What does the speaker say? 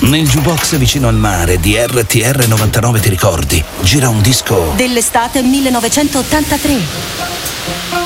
Nel jukebox vicino al mare di RTR 99 ti ricordi? Gira un disco dell'estate 1983.